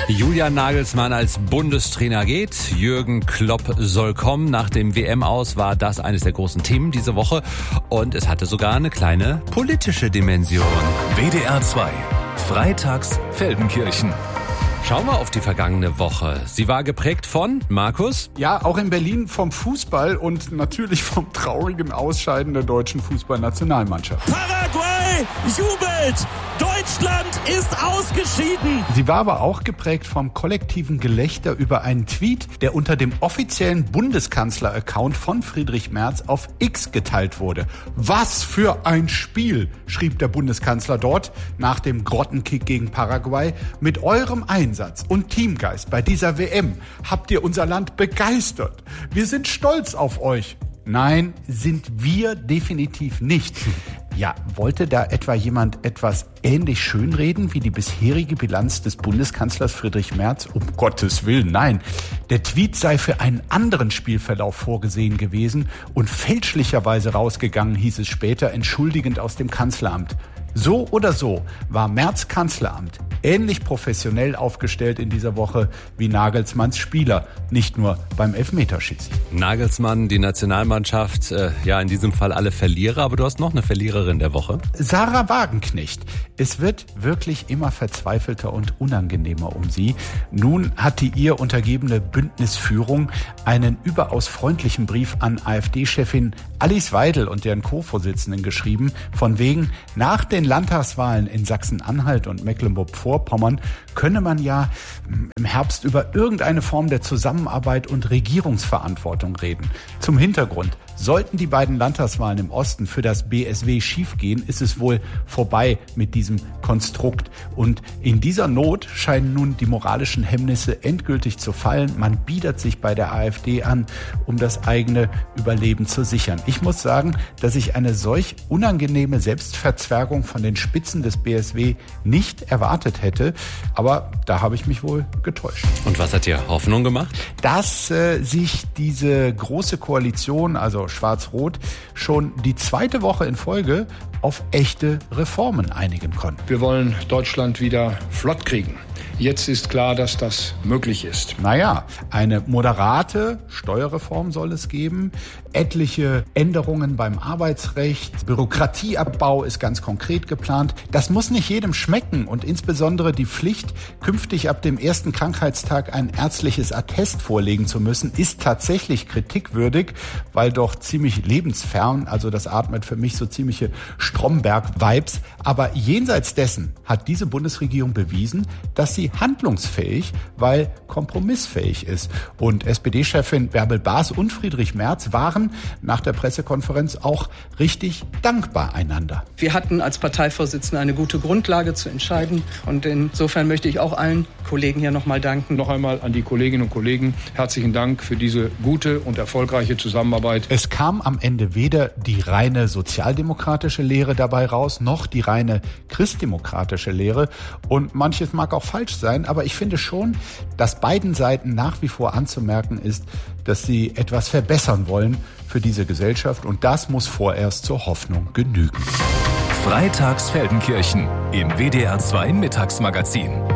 Julian Nagelsmann als Bundestrainer geht. Jürgen Klopp soll kommen. Nach dem WM-Aus war das eines der großen Themen diese Woche. Und es hatte sogar eine kleine politische Dimension. WDR 2. Freitags Feldenkirchen. Schauen wir auf die vergangene Woche. Sie war geprägt von, Markus? Ja, auch in Berlin vom Fußball und natürlich vom traurigen Ausscheiden der deutschen Fußballnationalmannschaft. Paraguay jubelt! Deutschland ist ausgeschieden! Sie war aber auch geprägt vom kollektiven Gelächter über einen Tweet, der unter dem offiziellen Bundeskanzler-Account von Friedrich Merz auf X geteilt wurde. Was für ein Spiel, schrieb der Bundeskanzler dort nach dem Grottenkick gegen Paraguay. Mit eurem Einsatz und Teamgeist bei dieser WM habt ihr unser Land begeistert. Wir sind stolz auf euch. Nein, sind wir definitiv nicht. Ja, wollte da etwa jemand etwas ähnlich schönreden wie die bisherige Bilanz des Bundeskanzlers Friedrich Merz? Um Gottes Willen, nein. Der Tweet sei für einen anderen Spielverlauf vorgesehen gewesen und fälschlicherweise rausgegangen, hieß es später, entschuldigend aus dem Kanzleramt. So oder so war Merz Kanzleramt ähnlich professionell aufgestellt in dieser Woche wie Nagelsmanns Spieler, nicht nur beim Elfmeterschießen. Nagelsmann, die Nationalmannschaft, in diesem Fall alle Verlierer, aber du hast noch eine Verliererin der Woche. Sarah Wagenknecht. Es wird wirklich immer verzweifelter und unangenehmer um sie. Nun hat die ihr untergebene Bündnisführung einen überaus freundlichen Brief an AfD-Chefin Alice Weidel und deren Co-Vorsitzenden geschrieben, von wegen, nach den Landtagswahlen in Sachsen-Anhalt und Mecklenburg-Vorpommern könne man ja im Herbst über irgendeine Form der Zusammenarbeit und Regierungsverantwortung reden. Zum Hintergrund: Sollten die beiden Landtagswahlen im Osten für das BSW schiefgehen, ist es wohl vorbei mit diesem Konstrukt. Und in dieser Not scheinen nun die moralischen Hemmnisse endgültig zu fallen. Man biedert sich bei der AfD an, um das eigene Überleben zu sichern. Ich muss sagen, dass ich eine solch unangenehme Selbstverzwergung von den Spitzen des BSW nicht erwartet hätte. Aber da habe ich mich wohl getäuscht. Und was hat dir Hoffnung gemacht? Dass sich diese große Koalition, also Schwarz-Rot, schon die zweite Woche in Folge auf echte Reformen einigen konnten. Wir wollen Deutschland wieder flott kriegen. Jetzt ist klar, dass das möglich ist. Naja, eine moderate Steuerreform soll es geben, etliche Änderungen beim Arbeitsrecht, Bürokratieabbau ist ganz konkret geplant. Das muss nicht jedem schmecken und insbesondere die Pflicht, künftig ab dem ersten Krankheitstag ein ärztliches Attest vorlegen zu müssen, ist tatsächlich kritikwürdig, weil doch ziemlich lebensfern, also das atmet für mich so ziemliche Stromberg-Vibes. Aber jenseits dessen hat diese Bundesregierung bewiesen, dass sie handlungsfähig, weil kompromissfähig ist. Und SPD-Chefin Bärbel Baas und Friedrich Merz waren nach der Pressekonferenz auch richtig dankbar einander. Wir hatten als Parteivorsitzende eine gute Grundlage zu entscheiden. Und insofern möchte ich auch allen Kollegen hier nochmal danken. Noch einmal an die Kolleginnen und Kollegen herzlichen Dank für diese gute und erfolgreiche Zusammenarbeit. Es kam am Ende weder die reine sozialdemokratische Lehre dabei raus, noch die reine christdemokratische Lehre. Und manches mag auch falsch sein, aber ich finde schon, dass beiden Seiten nach wie vor anzumerken ist, dass sie etwas verbessern wollen für diese Gesellschaft. Und das muss vorerst zur Hoffnung genügen. Freitags Feldenkirchen im WDR 2 Mittagsmagazin.